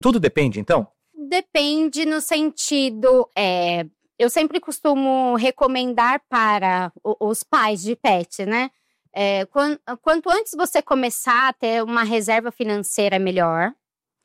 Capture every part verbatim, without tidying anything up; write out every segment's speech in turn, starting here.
Tudo depende, então? Depende no sentido, é, eu sempre costumo recomendar para o, os pais de pet, né? É, quanto, quanto antes você começar a ter uma reserva financeira melhor.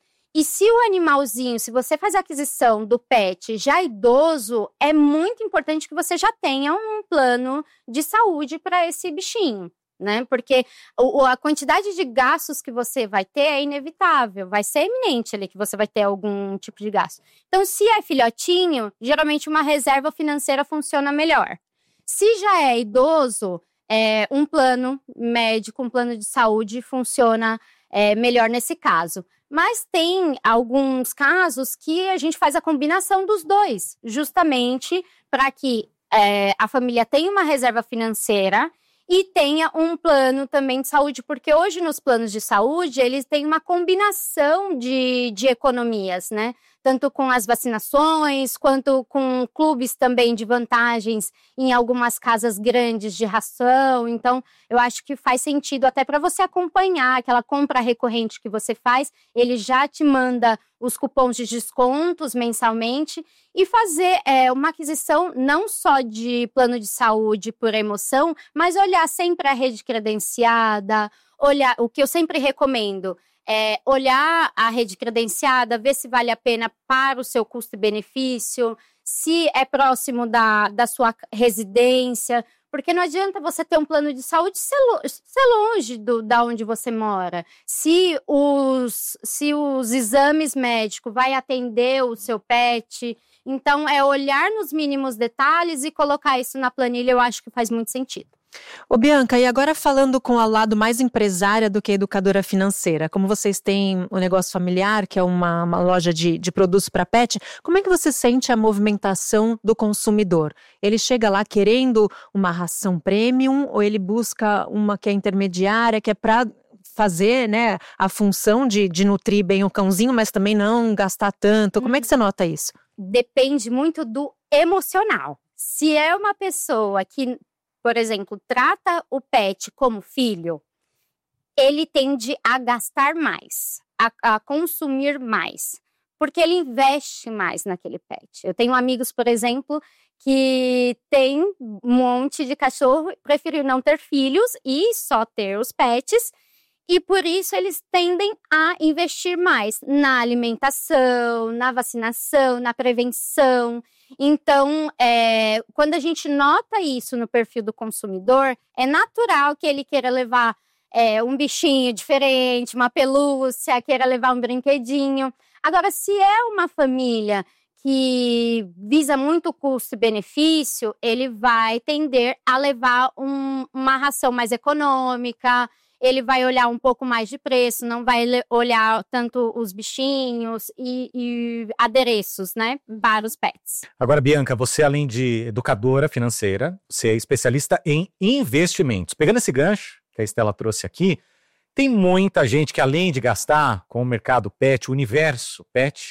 E se o animalzinho, se você faz a aquisição do pet já idoso, é muito importante que você já tenha um plano de saúde para esse bichinho, né? Porque o, a quantidade de gastos que você vai ter é inevitável, vai ser eminente ali que você vai ter algum tipo de gasto. Então, se é filhotinho, geralmente uma reserva financeira funciona melhor. Se já é idoso, é, um plano médico, um plano de saúde funciona é, melhor nesse caso. Mas tem alguns casos que a gente faz a combinação dos dois, justamente para que é, a família tenha uma reserva financeira e tenha um plano também de saúde, porque hoje nos planos de saúde eles têm uma combinação de, de economias, né? Tanto com as vacinações, quanto com clubes também de vantagens em algumas casas grandes de ração. Então, eu acho que faz sentido até para você acompanhar aquela compra recorrente que você faz. Ele já te manda os cupons de descontos mensalmente e fazer é, uma aquisição não só de plano de saúde por emoção, mas olhar sempre a rede credenciada, olhar o que eu sempre recomendo. É, olhar a rede credenciada, ver se vale a pena para o seu custo e benefício, se é próximo da, da sua residência, porque não adianta você ter um plano de saúde ser, lo, ser longe do, da onde você mora. Se os, se os exames médicos vai atender o seu pet, então é olhar nos mínimos detalhes e colocar isso na planilha, eu acho que faz muito sentido. Ô Bianca, e agora falando com o lado mais empresária do que educadora financeira, como vocês têm o negócio familiar, que é uma, uma loja de, de produtos para pet, como é que você sente a movimentação do consumidor? Ele chega lá querendo uma ração premium ou ele busca uma que é intermediária, que é para fazer, né, a função de, de nutrir bem o cãozinho, mas também não gastar tanto? Como é que você nota isso? Depende muito do emocional. Se é uma pessoa que, por exemplo, trata o pet como filho, ele tende a gastar mais, a, a consumir mais, porque ele investe mais naquele pet. Eu tenho amigos, por exemplo, que tem um monte de cachorro, preferiram não ter filhos e só ter os pets, e por isso eles tendem a investir mais na alimentação, na vacinação, na prevenção. Então, é, quando a gente nota isso no perfil do consumidor, é natural que ele queira levar é, um bichinho diferente, uma pelúcia, queira levar um brinquedinho. Agora, se é uma família que visa muito custo e benefício, ele vai tender a levar um, uma ração mais econômica, ele vai olhar um pouco mais de preço, não vai olhar tanto os bichinhos e, e adereços, né, para os pets. Agora, Bianca, você além de educadora financeira, você é especialista em investimentos. Pegando esse gancho que a Estela trouxe aqui, tem muita gente que além de gastar com o mercado pet, o universo pet,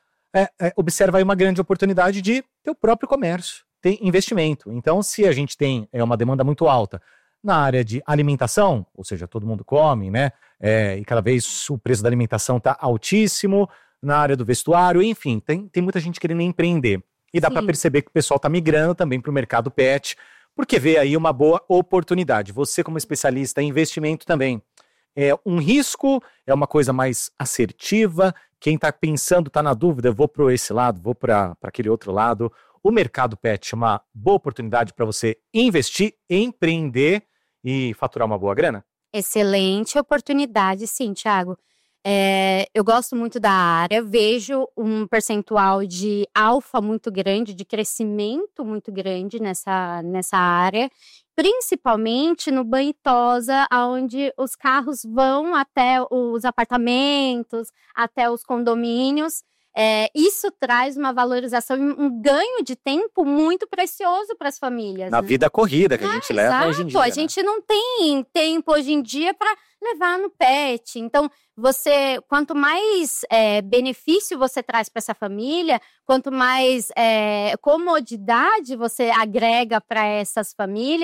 é, é, observa aí uma grande oportunidade de ter o próprio comércio, ter investimento. Então, se a gente tem é, uma demanda muito alta na área de alimentação, ou seja, todo mundo come, né? É, e cada vez o preço da alimentação está altíssimo, na área do vestuário, enfim, tem, tem muita gente querendo empreender. E dá para perceber que o pessoal está migrando também para o mercado pet, porque vê aí uma boa oportunidade. Você, como especialista em investimento também, é um risco, é uma coisa mais assertiva. Quem está pensando, está na dúvida, vou para esse lado, vou para aquele outro lado. O mercado pet é uma boa oportunidade para você investir, empreender e faturar uma boa grana? Excelente oportunidade, sim, Thiago. É, eu gosto muito da área, vejo um percentual de alfa muito grande, de crescimento muito grande nessa, nessa área, principalmente no banho e tosa, onde os carros vão até os apartamentos, até os condomínios. É, isso traz uma valorização, um ganho de tempo muito precioso para as famílias. Na né? vida corrida que a gente ah, leva exato. hoje em dia. A né? gente não tem tempo hoje em dia para levar no pet. Então, você, quanto mais é, benefício você traz para essa família, quanto mais é, comodidade você agrega para essas famílias,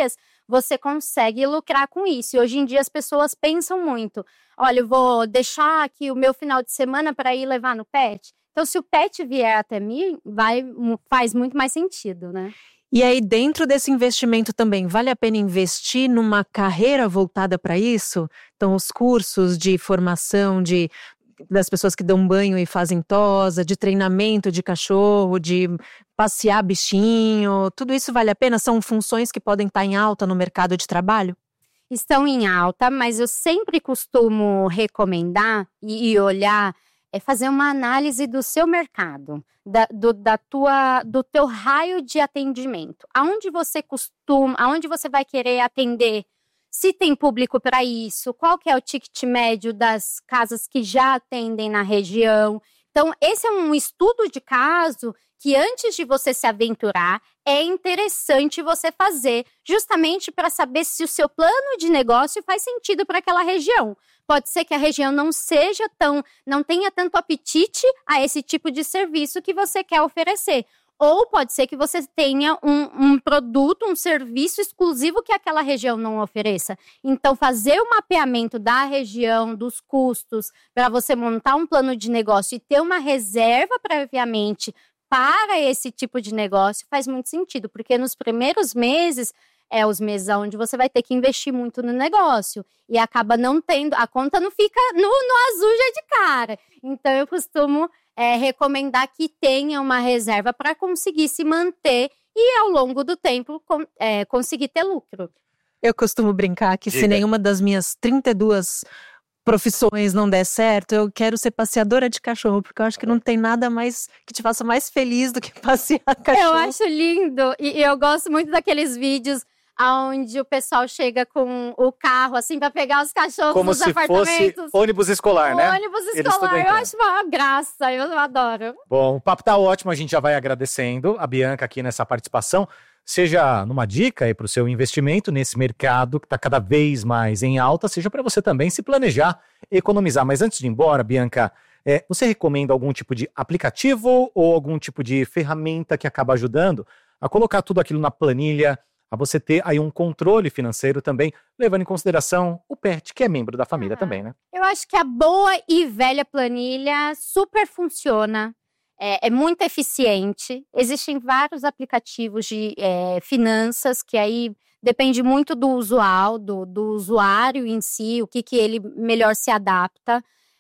você consegue lucrar com isso. E hoje em dia as pessoas pensam muito, olha, eu vou deixar aqui o meu final de semana para ir levar no pet. Então, se o pet vier até mim, vai, faz muito mais sentido, né? E aí, dentro desse investimento também, vale a pena investir numa carreira voltada para isso? Então, os cursos de formação de, das pessoas que dão banho e fazem tosa, de treinamento de cachorro, de passear bichinho, tudo isso vale a pena? São funções que podem estar em alta no mercado de trabalho? Estão em alta, mas eu sempre costumo recomendar e, e olhar, é fazer uma análise do seu mercado, da, do, da tua, do teu raio de atendimento. Aonde você costuma, aonde você vai querer atender, se tem público para isso, qual que é o ticket médio das casas que já atendem na região. Então, esse é um estudo de caso que antes de você se aventurar, é interessante você fazer, justamente para saber se o seu plano de negócio faz sentido para aquela região. Pode ser que a região não seja tão, não tenha tanto apetite a esse tipo de serviço que você quer oferecer. Ou pode ser que você tenha um, um produto, um serviço exclusivo que aquela região não ofereça. Então, fazer o mapeamento da região, dos custos, para você montar um plano de negócio e ter uma reserva previamente para esse tipo de negócio faz muito sentido, porque nos primeiros meses é os meses onde você vai ter que investir muito no negócio e acaba não tendo, a conta não fica no, no azul já de cara. Então eu costumo é, recomendar que tenha uma reserva para conseguir se manter e ao longo do tempo com, é, conseguir ter lucro. Eu costumo brincar que Diga. se nenhuma das minhas trinta e duas profissões não der certo, eu quero ser passeadora de cachorro, porque eu acho que não tem nada mais que te faça mais feliz do que passear cachorro. Eu acho lindo e, e eu gosto muito daqueles vídeos onde o pessoal chega com o carro assim para pegar os cachorros Como nos se apartamentos. Fosse ônibus escolar, o né? Ônibus escolar, eu acho uma graça, eu adoro. Bom, o papo tá ótimo, a gente já vai agradecendo a Bianca aqui nessa participação. Seja numa dica aí para o seu investimento nesse mercado que está cada vez mais em alta, seja para você também se planejar, economizar. Mas antes de ir embora, Bianca, é, você recomenda algum tipo de aplicativo ou algum tipo de ferramenta que acaba ajudando a colocar tudo aquilo na planilha, a você ter aí um controle financeiro também, levando em consideração o pet, que é membro da família ah, também, né? Eu acho que a boa e velha planilha super funciona. É, é muito eficiente, existem vários aplicativos de é, finanças que aí depende muito do usual, do, do usuário em si, o que, que ele melhor se adapta.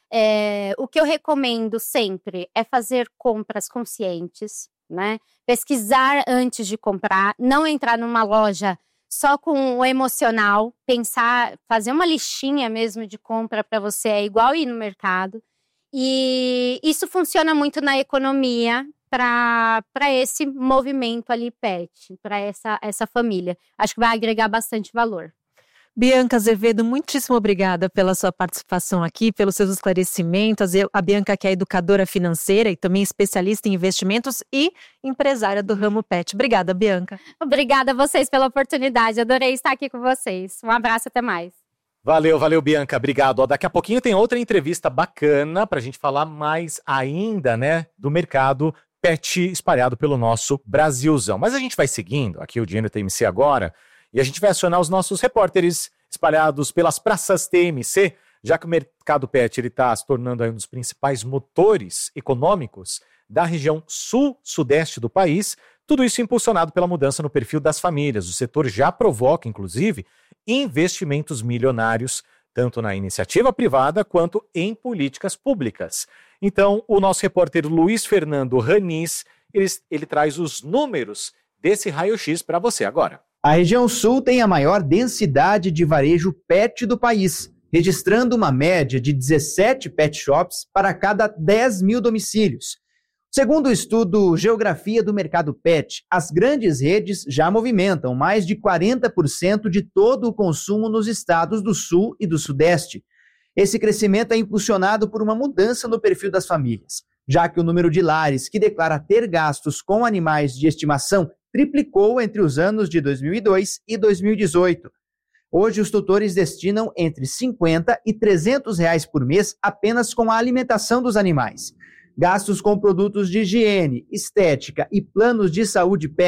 É, o que eu recomendo sempre é fazer compras conscientes, né? Pesquisar antes de comprar, não entrar numa loja só com o emocional, pensar, fazer uma listinha mesmo de compra para você, é igual ir no mercado. E isso funciona muito na economia para esse movimento ali pet, para essa, essa família. Acho que vai agregar bastante valor. Bianca Azevedo, muitíssimo obrigada pela sua participação aqui, pelos seus esclarecimentos. A Bianca que é educadora financeira e também especialista em investimentos e empresária do ramo pet. Obrigada, Bianca. Obrigada a vocês pela oportunidade, adorei estar aqui com vocês. Um abraço, até mais. Valeu, valeu, Bianca, obrigado. Ó, daqui a pouquinho tem outra entrevista bacana pra gente falar mais ainda, né, do mercado pet espalhado pelo nosso Brasilzão. Mas a gente vai seguindo aqui o Dinheiro T M C agora e a gente vai acionar os nossos repórteres espalhados pelas praças T M C, já que o mercado pet ele tá se tornando aí um dos principais motores econômicos da região sul-sudeste do país. Tudo isso impulsionado pela mudança no perfil das famílias. O setor já provoca, inclusive, investimentos milionários, tanto na iniciativa privada quanto em políticas públicas. Então, o nosso repórter Luiz Fernando Ranis, ele, ele traz os números desse raio-x para você agora. A região sul tem a maior densidade de varejo pet do país, registrando uma média de dezessete pet shops para cada dez mil domicílios. Segundo o estudo Geografia do Mercado Pet, as grandes redes já movimentam mais de quarenta por cento de todo o consumo nos estados do Sul e do Sudeste. Esse crescimento é impulsionado por uma mudança no perfil das famílias, já que o número de lares que declara ter gastos com animais de estimação triplicou entre os anos de dois mil e dois e dois mil e dezoito. Hoje, os tutores destinam entre cinquenta e trezentos reais por mês apenas com a alimentação dos animais. Gastos com produtos de higiene, estética e planos de saúde pet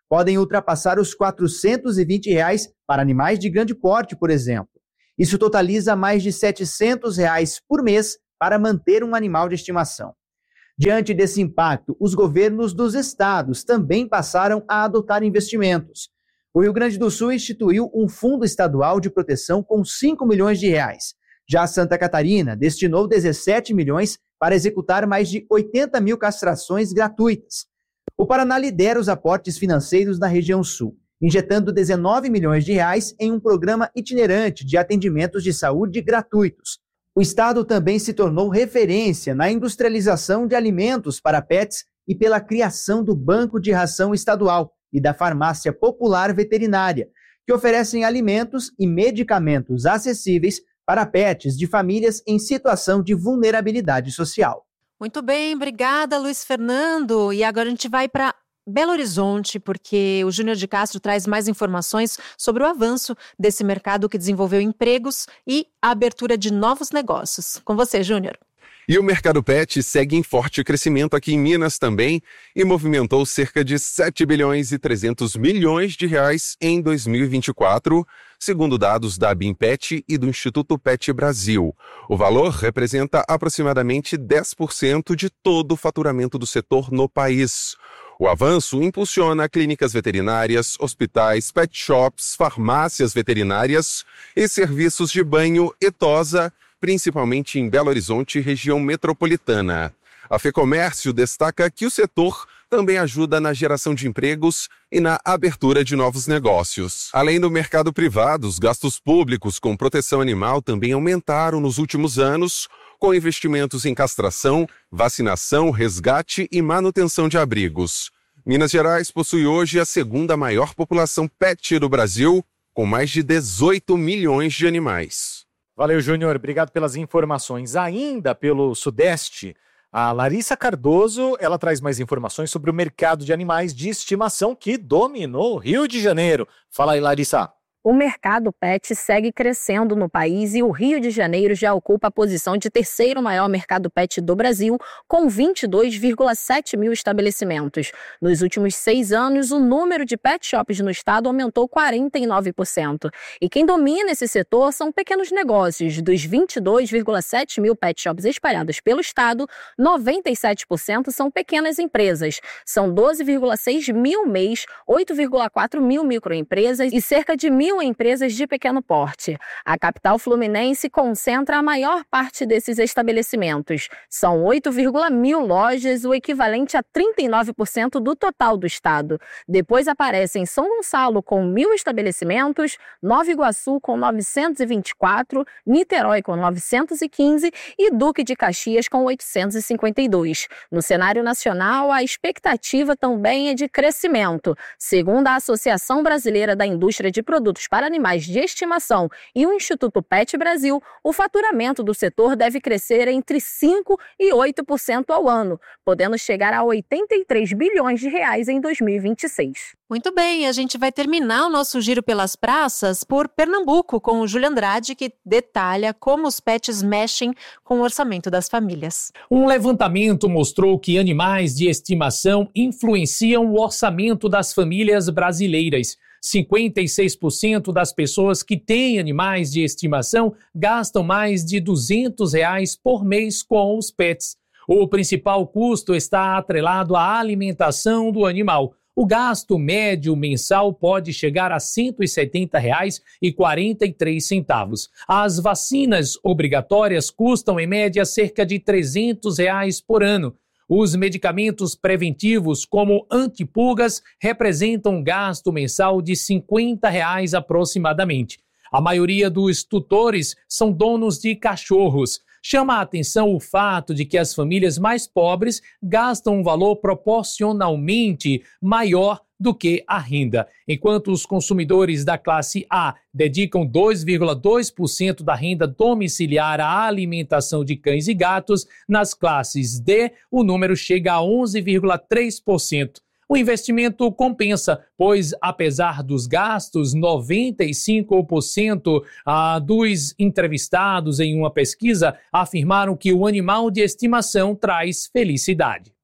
podem ultrapassar os quatrocentos e vinte reais para animais de grande porte, por exemplo. Isso totaliza mais de setecentos reais por mês para manter um animal de estimação. Diante desse impacto, os governos dos estados também passaram a adotar investimentos. O Rio Grande do Sul instituiu um fundo estadual de proteção com cinco milhões de reais. Já Santa Catarina destinou dezessete milhões para executar mais de oitenta mil castrações gratuitas. O Paraná lidera os aportes financeiros na região sul, injetando dezenove milhões de reais em um programa itinerante de atendimentos de saúde gratuitos. O estado também se tornou referência na industrialização de alimentos para pets e pela criação do Banco de Ração Estadual e da Farmácia Popular Veterinária, que oferecem alimentos e medicamentos acessíveis para pets de famílias em situação de vulnerabilidade social. Muito bem, obrigada, Luiz Fernando. E agora a gente vai para Belo Horizonte, porque o Júnior de Castro traz mais informações sobre o avanço desse mercado que desenvolveu empregos e a abertura de novos negócios. Com você, Júnior. E o mercado pet segue em forte crescimento aqui em Minas também e movimentou cerca de sete bilhões e trezentos milhões de reais em dois mil e vinte e quatro, segundo dados da Abimpet e do Instituto Pet Brasil. O valor representa aproximadamente dez por cento de todo o faturamento do setor no país. O avanço impulsiona clínicas veterinárias, hospitais, pet shops, farmácias veterinárias e serviços de banho e tosa, principalmente em Belo Horizonte e região metropolitana. A FEComércio destaca que o setor também ajuda na geração de empregos e na abertura de novos negócios. Além do mercado privado, os gastos públicos com proteção animal também aumentaram nos últimos anos, com investimentos em castração, vacinação, resgate e manutenção de abrigos. Minas Gerais possui hoje a segunda maior população pet do Brasil, com mais de dezoito milhões de animais. Valeu, Júnior. Obrigado pelas informações. Ainda pelo Sudeste, a Larissa Cardoso, ela traz mais informações sobre o mercado de animais de estimação que dominou o Rio de Janeiro. Fala aí, Larissa. O mercado pet segue crescendo no país e o Rio de Janeiro já ocupa a posição de terceiro maior mercado pet do Brasil, com vinte e dois vírgula sete mil estabelecimentos. Nos últimos seis anos, o número de pet shops no estado aumentou quarenta e nove por cento. E quem domina esse setor são pequenos negócios. Dos vinte e dois vírgula sete mil pet shops espalhados pelo estado, noventa e sete por cento são pequenas empresas. São doze vírgula seis mil M E Is, oito vírgula quatro mil microempresas e cerca de mil empresas de pequeno porte. A capital fluminense concentra a maior parte desses estabelecimentos. São oito vírgula mil lojas, o equivalente a trinta e nove por cento do total do estado. Depois aparecem São Gonçalo com mil estabelecimentos, Nova Iguaçu com novecentos e vinte e quatro, Niterói com novecentos e quinze e Duque de Caxias com oitocentos e cinquenta e dois. No cenário nacional, a expectativa também é de crescimento. Segundo a Associação Brasileira da Indústria de Produtos para Animais de Estimação e o Instituto Pet Brasil, o faturamento do setor deve crescer entre cinco e oito por cento ao ano, podendo chegar a oitenta e três bilhões de reais em dois mil e vinte e seis. Muito bem, a gente vai terminar o nosso giro pelas praças por Pernambuco, com o Júlio Andrade, que detalha como os pets mexem com o orçamento das famílias. Um levantamento mostrou que animais de estimação influenciam o orçamento das famílias brasileiras. cinquenta e seis por cento das pessoas que têm animais de estimação gastam mais de duzentos reais por mês com os pets. O principal custo está atrelado à alimentação do animal. O gasto médio mensal pode chegar a cento e setenta reais e quarenta e três centavos. As vacinas obrigatórias custam, em média, cerca de trezentos reais por ano. Os medicamentos preventivos, como antipulgas, representam um gasto mensal de cinquenta reais aproximadamente. A maioria dos tutores são donos de cachorros. Chama a atenção o fato de que as famílias mais pobres gastam um valor proporcionalmente maior do que a renda, enquanto os consumidores da classe A dedicam dois vírgula dois por cento da renda domiciliar à alimentação de cães e gatos, nas classes D o número chega a onze vírgula três por cento. O investimento compensa, pois, apesar dos gastos, noventa e cinco por cento ah, dos entrevistados em uma pesquisa afirmaram que o animal de estimação traz felicidade.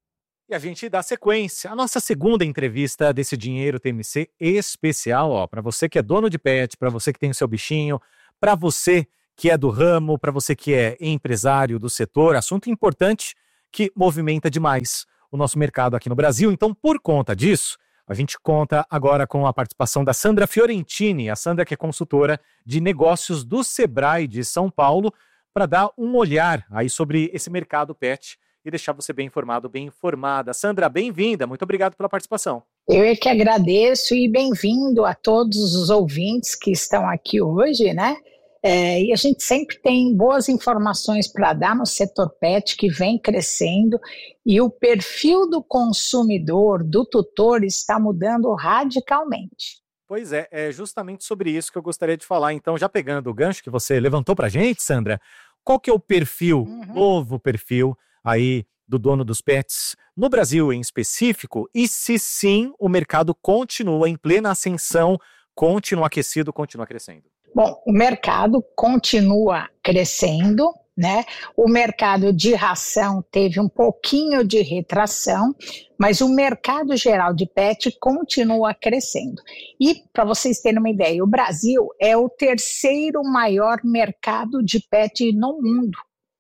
E a gente dá sequência. A nossa segunda entrevista desse Dinheiro T M C especial, ó, para você que é dono de pet, para você que tem o seu bichinho, para você que é do ramo, para você que é empresário do setor, assunto importante que movimenta demais o nosso mercado aqui no Brasil. Então, por conta disso, a gente conta agora com a participação da Sandra Fiorentini, a Sandra que é consultora de negócios do Sebrae de São Paulo, para dar um olhar aí sobre esse mercado pet e deixar você bem informado, bem informada. Sandra, bem-vinda, muito obrigado pela participação. Eu é que agradeço e bem-vindo a todos os ouvintes que estão aqui hoje, né? É, e a gente sempre tem boas informações para dar no setor pet, que vem crescendo, e o perfil do consumidor, do tutor, está mudando radicalmente. Pois é, é justamente sobre isso que eu gostaria de falar. Então, já pegando o gancho que você levantou para a gente, Sandra, qual que é o perfil, uhum. novo perfil aí do dono dos pets no Brasil em específico? E se sim, o mercado continua em plena ascensão, continua aquecido, continua crescendo? Bom, o mercado continua crescendo, né? O mercado de ração teve um pouquinho de retração, mas o mercado geral de pet continua crescendo. E, para vocês terem uma ideia, o Brasil é o terceiro maior mercado de pet no mundo.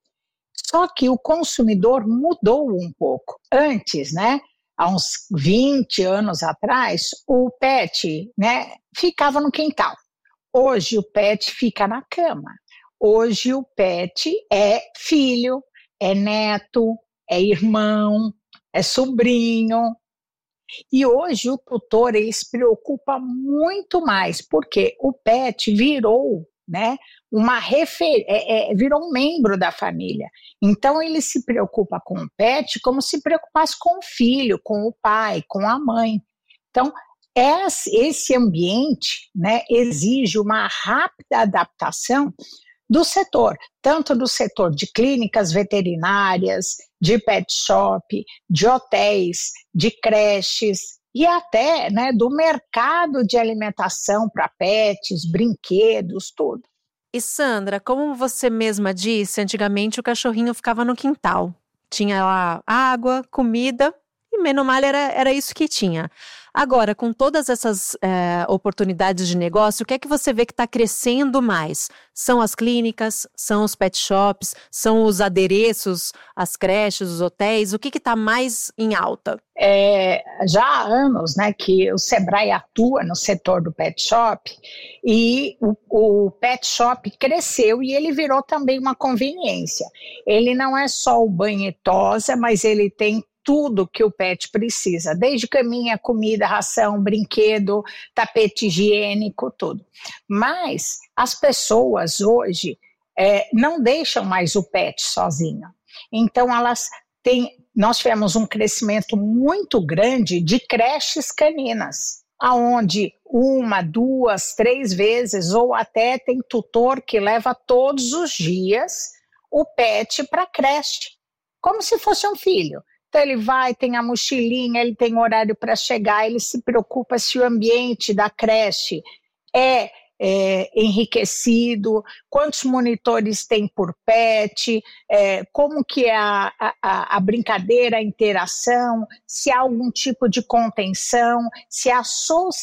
Só que o consumidor mudou um pouco. Antes, né? Há uns vinte anos atrás, o pet, né, ficava no quintal. Hoje o pet fica na cama. Hoje o pet é filho, é neto, é irmão, é sobrinho. E hoje o tutor ele se preocupa muito mais, porque o pet virou, né, uma refer... é, é, virou um membro da família. Então ele se preocupa com o pet como se preocupasse com o filho, com o pai, com a mãe. Então, esse ambiente, né, exige uma rápida adaptação do setor, tanto do setor de clínicas veterinárias, de pet shop, de hotéis, de creches e até, né, do mercado de alimentação para pets, brinquedos, tudo. E Sandra, como você mesma disse, antigamente o cachorrinho ficava no quintal. Tinha lá água, comida e menos mal era, era isso que tinha. Agora, com todas essas é, oportunidades de negócio, o que é que você vê que está crescendo mais? São as clínicas, são os pet shops, são os adereços, as creches, os hotéis? O que está mais em alta? É, já há anos, né, que o Sebrae atua no setor do pet shop e o, o pet shop cresceu e ele virou também uma conveniência. Ele não é só o banho e tosa, mas ele tem tudo que o pet precisa, desde caminha, comida, ração, brinquedo, tapete higiênico, tudo. Mas as pessoas hoje é, não deixam mais o pet sozinho. Então elas têm, nós tivemos um crescimento muito grande de creches caninas, aonde uma, duas, três vezes ou até tem tutor que leva todos os dias o pet para a creche, como se fosse um filho. Então ele vai, tem a mochilinha, ele tem horário para chegar, ele se preocupa se o ambiente da creche é, é enriquecido, quantos monitores tem por pet, é, como que é a, a, a brincadeira, a interação, se há algum tipo de contenção, se há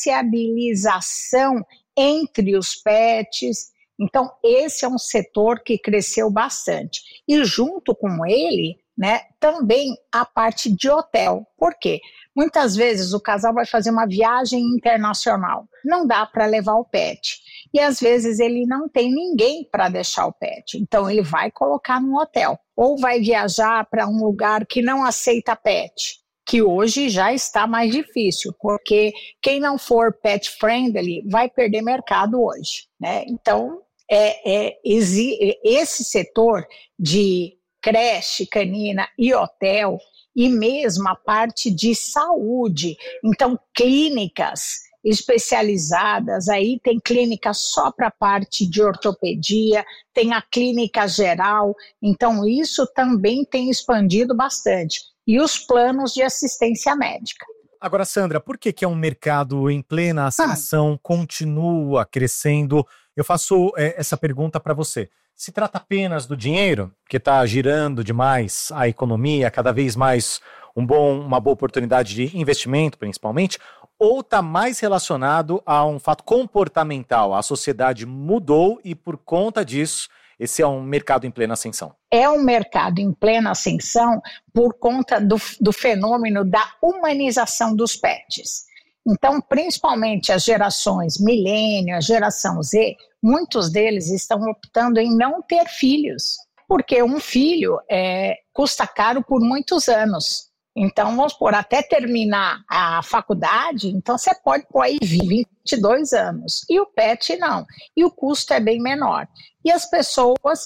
sociabilização entre os pets. Então esse é um setor que cresceu bastante. E junto com ele, né, também a parte de hotel. Por quê? Muitas vezes o casal vai fazer uma viagem internacional, não dá para levar o pet. E às vezes ele não tem ninguém para deixar o pet, então ele vai colocar no hotel. Ou vai viajar para um lugar que não aceita pet, que hoje já está mais difícil, porque quem não for pet friendly vai perder mercado hoje, né? Então, é, é, esse setor de creche canina e hotel, e mesmo a parte de saúde. Então, clínicas especializadas, aí tem clínica só para a parte de ortopedia, tem a clínica geral, então isso também tem expandido bastante. E os planos de assistência médica. Agora, Sandra, por que que é um mercado em plena ascensão, ah. continua crescendo? Eu faço é, essa pergunta para você. Se trata apenas do dinheiro, que está girando demais a economia, cada vez mais um bom, uma boa oportunidade de investimento, principalmente, ou está mais relacionado a um fato comportamental? A sociedade mudou e, por conta disso, esse é um mercado em plena ascensão. É um mercado em plena ascensão por conta do, do fenômeno da humanização dos pets. Então, principalmente as gerações milênio, a geração Z, muitos deles estão optando em não ter filhos, porque um filho é, custa caro por muitos anos. Então, vamos por até terminar a faculdade, então você pode pôr aí vinte e dois anos. E o pet não. E o custo é bem menor. E as pessoas,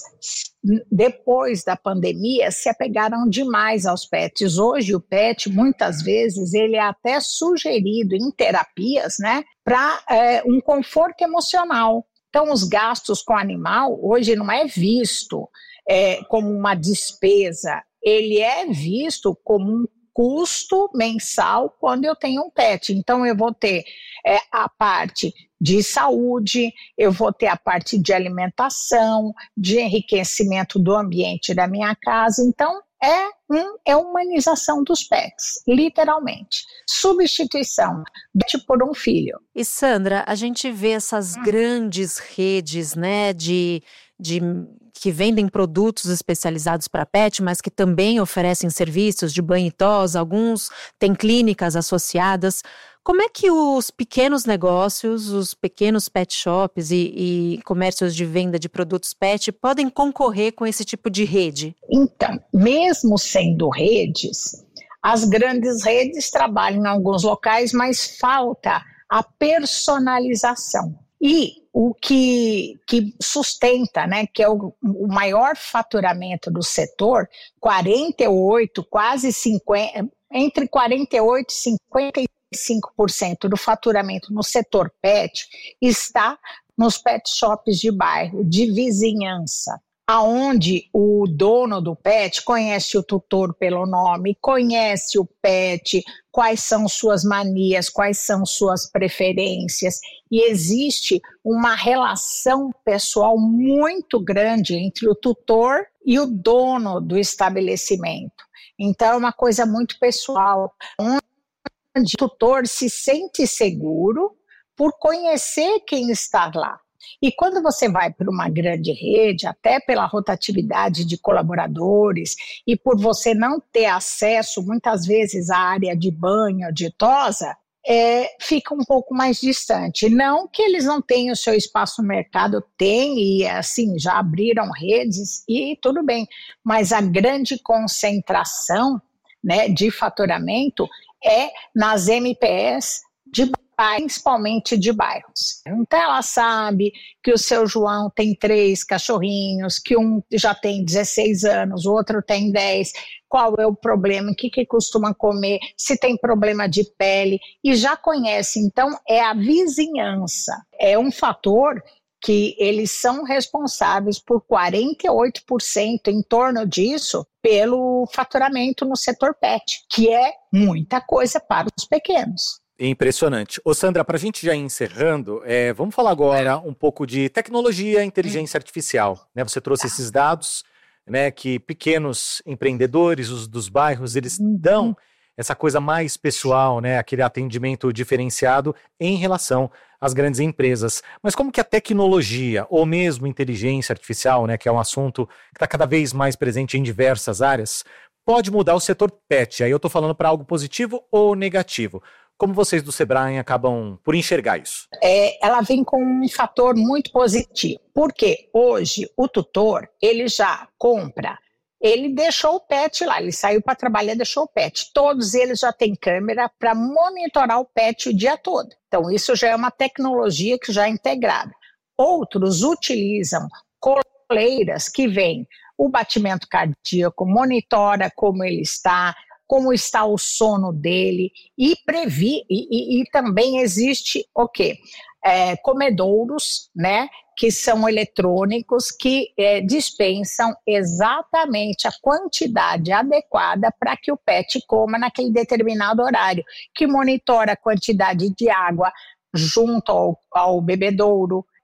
depois da pandemia, se apegaram demais aos pets. Hoje, o pet, muitas vezes, ele é até sugerido em terapias, né, para é, um conforto emocional. Então, os gastos com o animal, hoje, não é visto é, como uma despesa, ele é visto como um custo mensal quando eu tenho um pet. Então, eu vou ter é, a parte de saúde, eu vou ter a parte de alimentação, de enriquecimento do ambiente da minha casa. Então, é, um, é humanização dos pets, literalmente. Substituição por um filho. E Sandra, a gente vê essas hum. grandes redes, né, de... de que vendem produtos especializados para pet, mas que também oferecem serviços de banho e tosa, alguns têm clínicas associadas. Como é que os pequenos negócios, os pequenos pet shops e, e comércios de venda de produtos pet podem concorrer com esse tipo de rede? Então, mesmo sendo redes, as grandes redes trabalham em alguns locais, mas falta a personalização. E o que, que sustenta, né, que é o, o maior faturamento do setor, quarenta e oito, quase cinquenta, entre quarenta e oito e cinquenta e cinco por cento do faturamento no setor pet está nos pet shops de bairro, de vizinhança, aonde o dono do pet conhece o tutor pelo nome, conhece o pet, quais são suas manias, quais são suas preferências, e existe uma relação pessoal muito grande entre o tutor e o dono do estabelecimento. Então é uma coisa muito pessoal, onde o tutor se sente seguro por conhecer quem está lá. E quando você vai para uma grande rede, até pela rotatividade de colaboradores e por você não ter acesso, muitas vezes, à área de banho, de tosa, é, fica um pouco mais distante. Não que eles não tenham o seu espaço no mercado, tem, e assim, já abriram redes e tudo bem, mas a grande concentração, né, de faturamento é nas M P S de principalmente de bairros. Então ela sabe que o seu João tem três cachorrinhos, que um já tem dezesseis anos, o outro tem dez, qual é o problema, o que, que costuma comer, se tem problema de pele, e já conhece. Então é a vizinhança, é um fator que eles são responsáveis por quarenta e oito por cento, em torno disso, pelo faturamento no setor pet, que é muita coisa para os pequenos. Impressionante. Ô Sandra, para a gente já ir encerrando, é, vamos falar agora um pouco de tecnologia e inteligência artificial. Né? Você trouxe esses dados, né, que pequenos empreendedores, os dos bairros, eles dão essa coisa mais pessoal, né, aquele atendimento diferenciado em relação às grandes empresas. Mas como que a tecnologia, ou mesmo inteligência artificial, né, que é um assunto que está cada vez mais presente em diversas áreas, pode mudar o setor pet? Aí eu estou falando para algo positivo ou negativo. Como vocês do Sebrae acabam por enxergar isso? É, ela vem com um fator muito positivo, porque hoje o tutor, ele já compra, ele deixou o pet lá, ele saiu para trabalhar e deixou o pet. Todos eles já têm câmera para monitorar o pet o dia todo. Então isso já é uma tecnologia que já é integrada. Outros utilizam coleiras que vêm o batimento cardíaco, monitora como ele está, como está o sono dele, e previ, e, e, e também existe o quê? É, comedouros, né, que são eletrônicos, que é, dispensam exatamente a quantidade adequada para que o pet coma naquele determinado horário, que monitora a quantidade de água junto ao, ao bebedouro,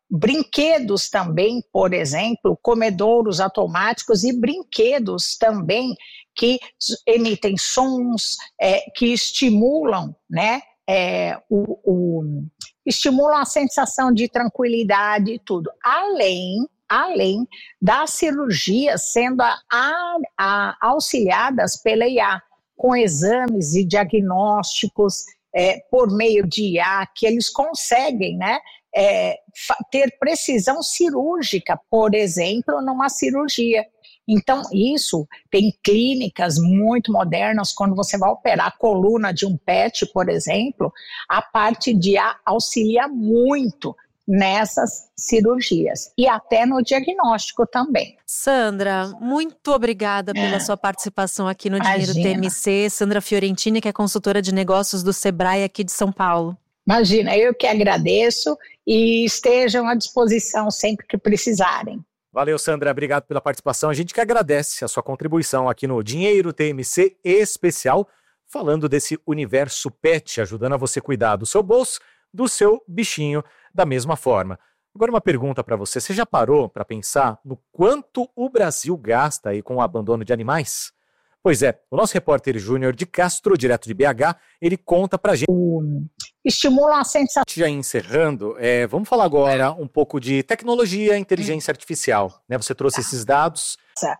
brinquedos também, por exemplo, comedouros automáticos e brinquedos também que emitem sons, é, que estimulam, né, é, o, o, estimulam a sensação de tranquilidade e tudo, além, além das cirurgias sendo a, a, a, auxiliadas pela I A, com exames e diagnósticos é, por meio de I A, que eles conseguem, né, é, ter precisão cirúrgica, por exemplo, numa cirurgia. Então, isso tem clínicas muito modernas, quando você vai operar a coluna de um pet, por exemplo, a parte de I A auxilia muito nessas cirurgias e até no diagnóstico também. Sandra, muito obrigada pela é. sua participação aqui no Dinheiro Imagina. T M C. Sandra Fiorentini, que é consultora de negócios do Sebrae aqui de São Paulo. Imagina, eu que agradeço e estejam à disposição sempre que precisarem. Valeu, Sandra, obrigado pela participação. A gente que agradece a sua contribuição aqui no Dinheiro T M C especial, falando desse universo pet, ajudando a você cuidar do seu bolso, do seu bichinho, da mesma forma. Agora uma pergunta para você, você já parou para pensar no quanto o Brasil gasta aí com o abandono de animais? Pois é, o nosso repórter Júnior de Castro, direto de B H, ele conta pra gente. Estimula a sensação. Já encerrando, é, vamos falar agora um pouco de tecnologia e inteligência artificial. Né? Você trouxe esses dados.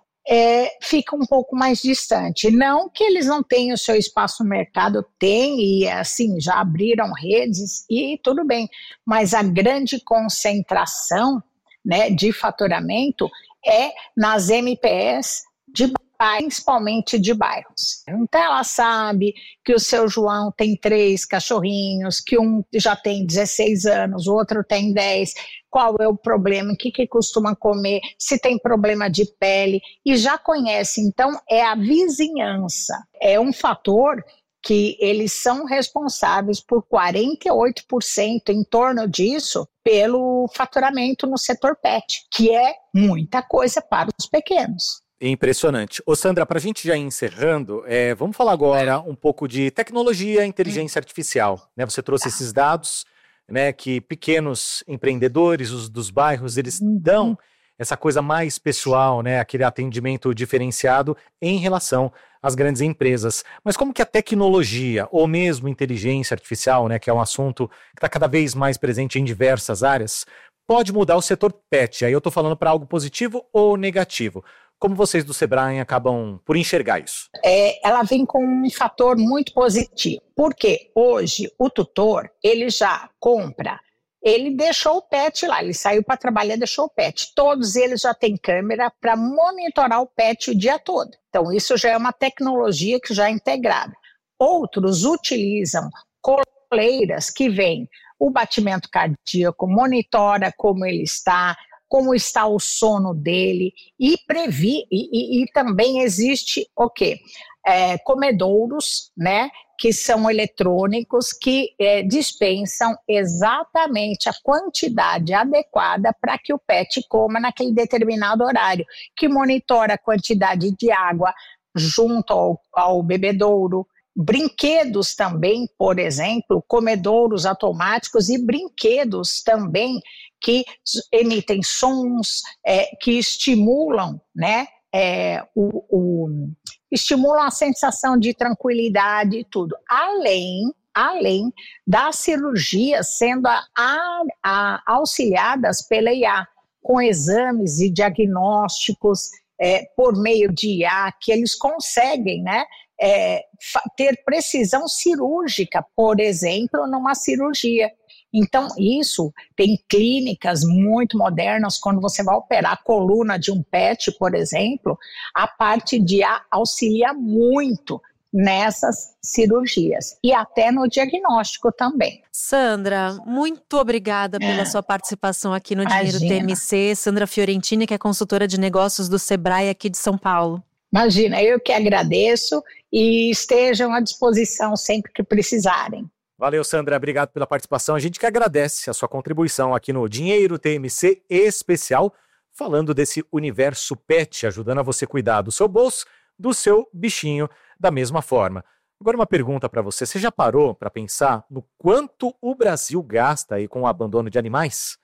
É, fica um pouco mais distante. Não que eles não tenham o seu espaço no mercado, tem, e assim, já abriram redes e tudo bem, mas a grande concentração, né, de faturamento é nas M P S de principalmente de bairros. Então ela sabe que o seu João tem três cachorrinhos, que um já tem dezesseis anos, o outro tem dez, qual é o problema, o que, que costuma comer, se tem problema de pele, e já conhece. Então é a vizinhança, é um fator que eles são responsáveis por quarenta e oito por cento em torno disso pelo faturamento no setor pet, que é muita coisa para os pequenos. Impressionante. Ô Sandra, para a gente já ir encerrando, é, vamos falar agora um pouco de tecnologia e inteligência artificial. Né? Você trouxe esses dados, né, que pequenos empreendedores os, dos bairros, eles dão essa coisa mais pessoal, né, aquele atendimento diferenciado em relação às grandes empresas. Mas como que a tecnologia, ou mesmo inteligência artificial, né, que é um assunto que está cada vez mais presente em diversas áreas, pode mudar o setor pet? Aí eu estou falando para algo positivo ou negativo. Como vocês do Sebrae acabam por enxergar isso? É, ela vem com um fator muito positivo, porque hoje o tutor, ele já compra, ele deixou o pet lá, ele saiu para trabalhar e deixou o pet. Todos eles já têm câmera para monitorar o pet o dia todo. Então isso já é uma tecnologia que já é integrada. Outros utilizam coleiras que vêm o batimento cardíaco, monitora como ele está, como está o sono dele, e previ, e, e, e também existe o quê? É, comedouros, né, que são eletrônicos, que é, dispensam exatamente a quantidade adequada para que o pet coma naquele determinado horário, que monitora a quantidade de água junto ao, ao bebedouro. Brinquedos também, por exemplo, comedouros automáticos e brinquedos também que emitem sons, é, que estimulam, né, é, o, o, estimulam a sensação de tranquilidade e tudo, além, além das cirurgias sendo a, a, a, auxiliadas pela I A, com exames e diagnósticos é, por meio de I A, que eles conseguem, né, é, ter precisão cirúrgica, por exemplo, numa cirurgia. Então, isso tem clínicas muito modernas, quando você vai operar a coluna de um pet, por exemplo, a parte de I A auxilia muito nessas cirurgias e até no diagnóstico também. Sandra, muito obrigada pela é. sua participação aqui no Dinheiro Imagina. T M C. Sandra Fiorentini, que é consultora de negócios do Sebrae aqui de São Paulo. Imagina, eu que agradeço e estejam à disposição sempre que precisarem. Valeu, Sandra, obrigado pela participação. A gente que agradece a sua contribuição aqui no Dinheiro T M C especial, falando desse universo pet, ajudando a você cuidar do seu bolso, do seu bichinho, da mesma forma. Agora uma pergunta para você, você já parou para pensar no quanto o Brasil gasta aí com o abandono de animais?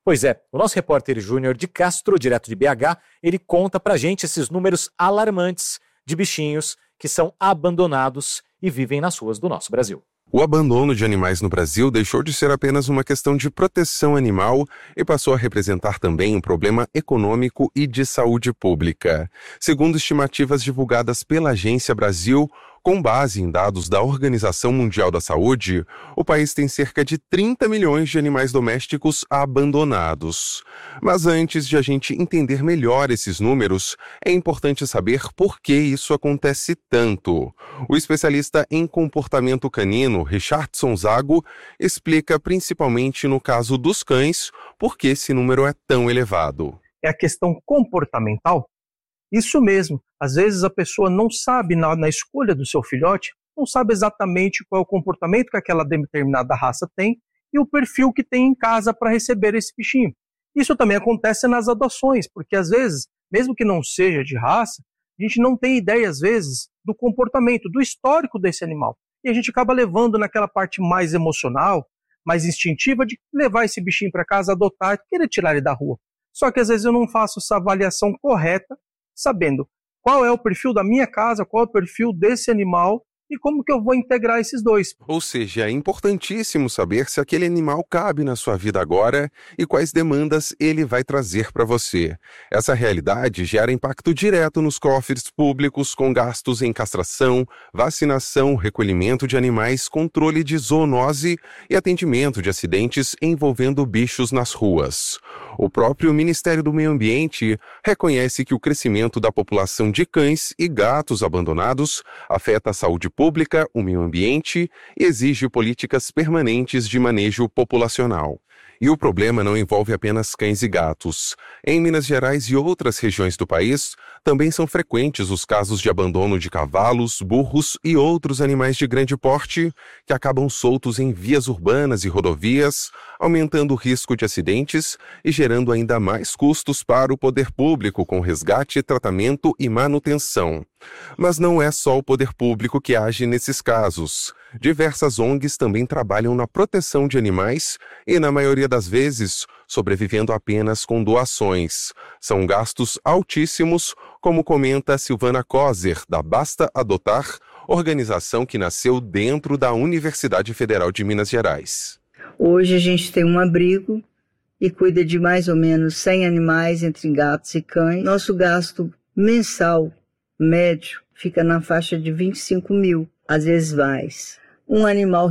Pois é, o nosso repórter Júnior de Castro, direto de B H, ele conta pra gente esses números alarmantes de bichinhos que são abandonados e vivem nas ruas do nosso Brasil. O abandono de animais no Brasil deixou de ser apenas uma questão de proteção animal e passou a representar também um problema econômico e de saúde pública. Segundo estimativas divulgadas pela Agência Brasil, com base em dados da Organização Mundial da Saúde, o país tem cerca de trinta milhões de animais domésticos abandonados. Mas antes de a gente entender melhor esses números, é importante saber por que isso acontece tanto. O especialista em comportamento canino, Richardson Zago, explica principalmente no caso dos cães por que esse número é tão elevado. É a questão comportamental? Isso mesmo, às vezes a pessoa não sabe, na, na escolha do seu filhote, não sabe exatamente qual é o comportamento que aquela determinada raça tem e o perfil que tem em casa para receber esse bichinho. Isso também acontece nas adoções, porque às vezes, mesmo que não seja de raça, a gente não tem ideia, às vezes, do comportamento, do histórico desse animal. E a gente acaba levando naquela parte mais emocional, mais instintiva de levar esse bichinho para casa, adotar, querer tirar ele da rua. Só que às vezes eu não faço essa avaliação correta, sabendo qual é o perfil da minha casa, qual é o perfil desse animal e como que eu vou integrar esses dois. Ou seja, é importantíssimo saber se aquele animal cabe na sua vida agora e quais demandas ele vai trazer para você. Essa realidade gera impacto direto nos cofres públicos com gastos em castração, vacinação, recolhimento de animais, controle de zoonose e atendimento de acidentes envolvendo bichos nas ruas. O próprio Ministério do Meio Ambiente reconhece que o crescimento da população de cães e gatos abandonados afeta a saúde pública, o meio ambiente e exige políticas permanentes de manejo populacional. E o problema não envolve apenas cães e gatos. Em Minas Gerais e outras regiões do país, também são frequentes os casos de abandono de cavalos, burros e outros animais de grande porte que acabam soltos em vias urbanas e rodovias, aumentando o risco de acidentes e gerando ainda mais custos para o poder público com resgate, tratamento e manutenção. Mas não é só o poder público que age nesses casos. Diversas O N Gs também trabalham na proteção de animais e, na maioria das vezes, sobrevivendo apenas com doações. São gastos altíssimos, como comenta Silvana Kozer, da Basta Adotar, organização que nasceu dentro da Universidade Federal de Minas Gerais. Hoje a gente tem um abrigo e cuida de mais ou menos cem animais entre gatos e cães. Nosso gasto mensal médio fica na faixa de vinte e cinco mil, às vezes mais. Um animal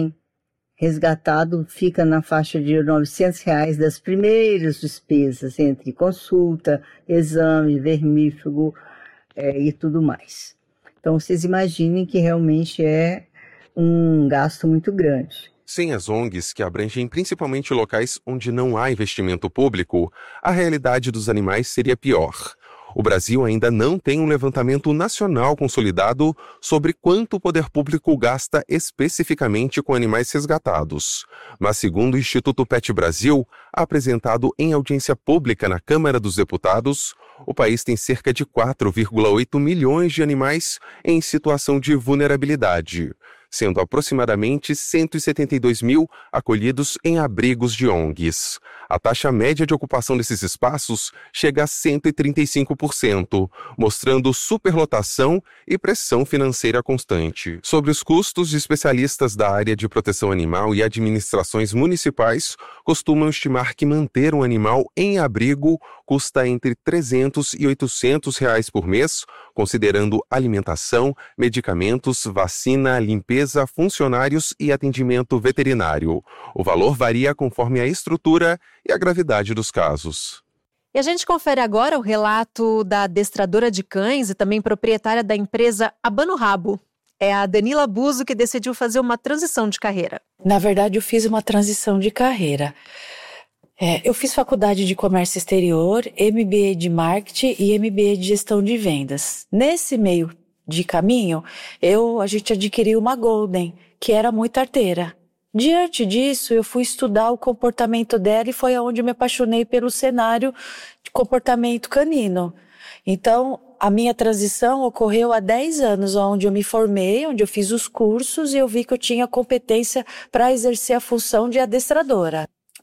recém-resgatado fica na faixa de novecentos reais das primeiras despesas, entre consulta, exame, vermífugo é, e tudo mais. Então, vocês imaginem que realmente é um gasto muito grande. Sem as O N Gs, que abrangem principalmente locais onde não há investimento público, a realidade dos animais seria pior. O Brasil ainda não tem um levantamento nacional consolidado sobre quanto o poder público gasta especificamente com animais resgatados. Mas, segundo o Instituto Pet Brasil, apresentado em audiência pública na Câmara dos Deputados, o país tem cerca de quatro vírgula oito milhões de animais em situação de vulnerabilidade, sendo aproximadamente cento e setenta e dois mil acolhidos em abrigos de O N Gs. A taxa média de ocupação desses espaços chega a cento e trinta e cinco por cento, mostrando superlotação e pressão financeira constante. Sobre os custos, especialistas da área de proteção animal e administrações municipais costumam estimar que manter um animal em abrigo custa entre trezentos e oitocentos reais por mês, considerando alimentação, medicamentos, vacina, limpeza, funcionários e atendimento veterinário. O valor varia conforme a estrutura e a gravidade dos casos. E a gente confere agora o relato da adestradora de cães e também proprietária da empresa Abano Rabo. É a Danila Buzo que decidiu fazer uma transição de carreira. Na verdade, eu fiz uma transição de carreira. É, eu fiz faculdade de comércio exterior, M B A de marketing e M B A de gestão de vendas. Nesse meio de caminho, eu, a gente adquiriu uma Golden, que era muito arteira. Diante disso, eu fui estudar o comportamento dela e foi onde eu me apaixonei pelo cenário de comportamento canino. Então, a minha transição ocorreu há dez anos, onde eu me formei, onde eu fiz os cursos e eu vi que eu tinha competência para exercer a função de adestradora.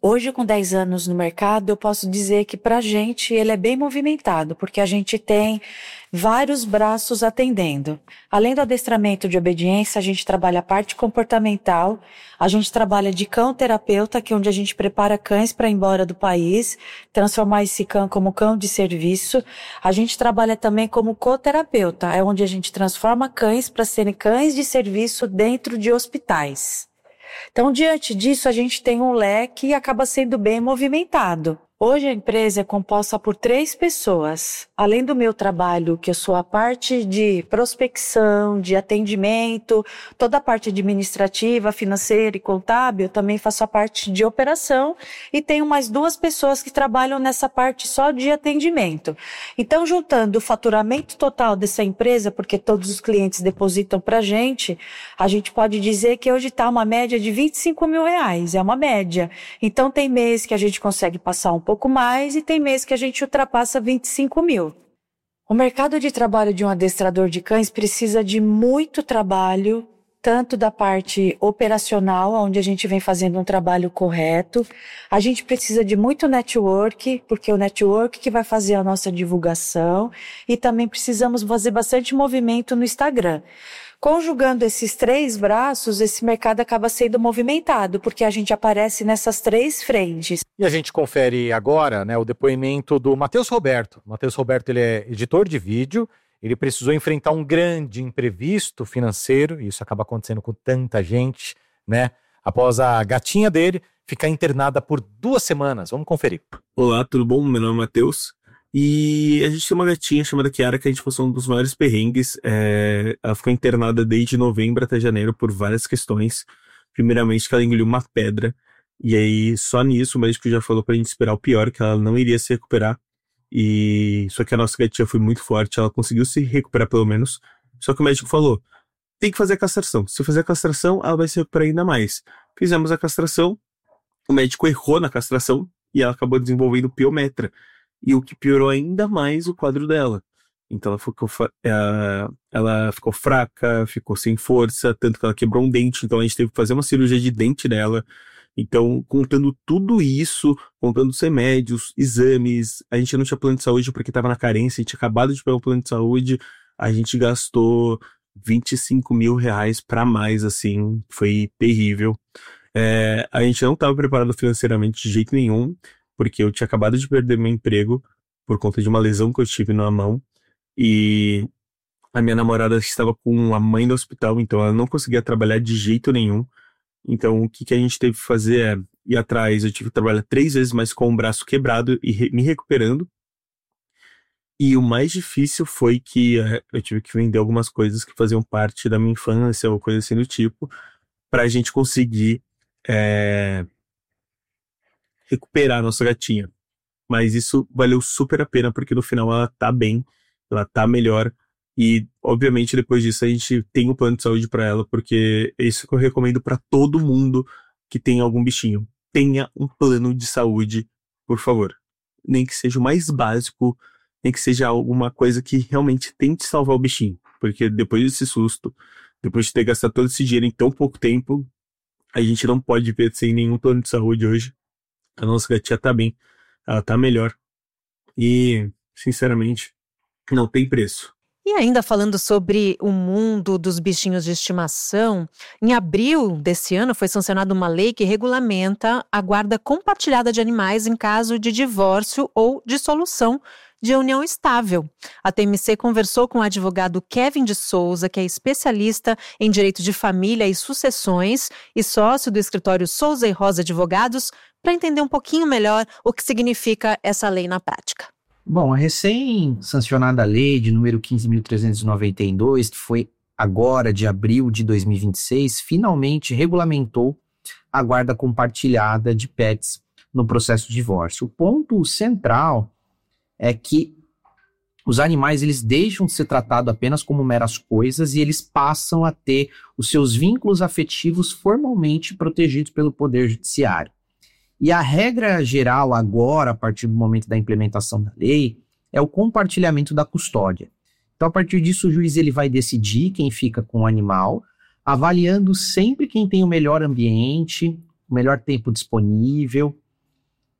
Hoje, com dez anos no mercado, eu posso dizer que para a gente ele é bem movimentado, porque a gente tem vários braços atendendo. Além do adestramento de obediência, a gente trabalha a parte comportamental, a gente trabalha de cão-terapeuta, que é onde a gente prepara cães para ir embora do país, transformar esse cão como cão de serviço. A gente trabalha também como coterapeuta, é onde a gente transforma cães para serem cães de serviço dentro de hospitais. Então, diante disso, a gente tem um leque e acaba sendo bem movimentado. Hoje a empresa é composta por três pessoas. Além do meu trabalho, que eu sou a parte de prospecção, de atendimento, toda a parte administrativa, financeira e contábil, eu também faço a parte de operação e tenho mais duas pessoas que trabalham nessa parte só de atendimento. Então, juntando o faturamento total dessa empresa, porque todos os clientes depositam para a gente, a gente pode dizer que hoje está uma média de vinte e cinco mil reais, é uma média. Então, tem mês que a gente consegue passar um pouco mais e tem mês que a gente ultrapassa vinte e cinco mil. O mercado de trabalho de um adestrador de cães precisa de muito trabalho, tanto da parte operacional, onde a gente vem fazendo um trabalho correto. A gente precisa de muito network, porque é o network que vai fazer a nossa divulgação, e também precisamos fazer bastante movimento no Instagram. Conjugando esses três braços, esse mercado acaba sendo movimentado, porque a gente aparece nessas três frentes. E a gente confere agora, né, o depoimento do Matheus Roberto. O Matheus Roberto, ele é editor de vídeo, ele precisou enfrentar um grande imprevisto financeiro, e isso acaba acontecendo com tanta gente, né, após a gatinha dele ficar internada por duas semanas. Vamos conferir. Olá, tudo bom? Meu nome é Matheus. E a gente tem uma gatinha chamada Kiara, que a gente passou um dos maiores perrengues. É, ela ficou internada desde novembro até janeiro por várias questões. Primeiramente, que ela engoliu uma pedra. E aí, só nisso, o médico já falou pra gente esperar o pior, que ela não iria se recuperar. E só que a nossa gatinha foi muito forte, ela conseguiu se recuperar pelo menos. Só que o médico falou, tem que fazer a castração. Se fazer a castração, ela vai se recuperar ainda mais. Fizemos a castração, o médico errou na castração e ela acabou desenvolvendo piometra. E o que piorou ainda mais o quadro dela. Então ela ficou, ela, ela ficou fraca, ficou sem força, tanto que ela quebrou um dente. Então a gente teve que fazer uma cirurgia de dente dela. Então, contando tudo isso, contando os remédios, exames, a gente não tinha plano de saúde porque estava na carência, a gente tinha acabado de pegar um plano de saúde, a gente gastou vinte e cinco mil reais para mais, assim, foi terrível. É, a gente não estava preparado financeiramente de jeito nenhum, porque eu tinha acabado de perder meu emprego por conta de uma lesão que eu tive na mão, e a minha namorada estava com a mãe no hospital, então ela não conseguia trabalhar de jeito nenhum. Então o que, que a gente teve que fazer é ir atrás. Eu tive que trabalhar três vezes mais com o braço quebrado e re- me recuperando. E o mais difícil foi que é, eu tive que vender algumas coisas que faziam parte da minha infância ou coisa assim do tipo, pra gente conseguir é, recuperar a nossa gatinha. Mas isso valeu super a pena, porque no final ela tá bem, ela tá melhor. E, obviamente, depois disso a gente tem um plano de saúde pra ela, porque é isso que eu recomendo pra todo mundo que tem algum bichinho. Tenha um plano de saúde, por favor. Nem que seja o mais básico, nem que seja alguma coisa que realmente tente salvar o bichinho. Porque depois desse susto, depois de ter gastado todo esse dinheiro em tão pouco tempo, a gente não pode ver sem nenhum plano de saúde hoje. A nossa gatinha tá bem, ela tá melhor. E, sinceramente, não tem preço. E ainda falando sobre o mundo dos bichinhos de estimação, em abril desse ano foi sancionada uma lei que regulamenta a guarda compartilhada de animais em caso de divórcio ou dissolução de união estável. A T M C conversou com o advogado Kevin de Souza, que é especialista em direito de família e sucessões e sócio do escritório Souza e Rosa Advogados, para entender um pouquinho melhor o que significa essa lei na prática. Bom, a recém-sancionada lei de número quinze mil trezentos e noventa e dois, que foi agora de abril de dois mil e vinte e seis, finalmente regulamentou a guarda compartilhada de pets no processo de divórcio. O ponto central é que os animais eles deixam de ser tratados apenas como meras coisas e eles passam a ter os seus vínculos afetivos formalmente protegidos pelo Poder Judiciário. E a regra geral agora, a partir do momento da implementação da lei, é o compartilhamento da custódia. Então, a partir disso, o juiz ele vai decidir quem fica com o animal, avaliando sempre quem tem o melhor ambiente, o melhor tempo disponível,